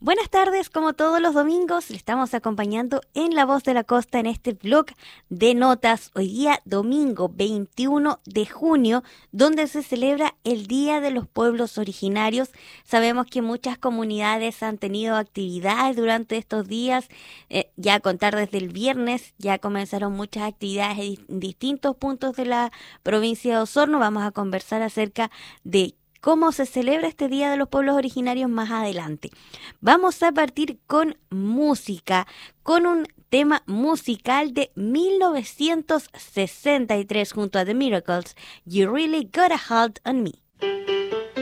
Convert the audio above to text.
Buenas tardes, como todos los domingos, le estamos acompañando en La Voz de la Costa en este blog de notas. Hoy día, domingo 21 de junio, donde se celebra el Día de los Pueblos Originarios. Sabemos que muchas comunidades han tenido actividades durante estos días. Ya a contar desde el viernes, ya comenzaron muchas actividades en distintos puntos de la provincia de Osorno. Vamos a conversar acerca de cómo se celebra este Día de los Pueblos Originarios más adelante. Vamos a partir con música, con un tema musical de 1963 junto a The Miracles, You Really Got a Hold on Me.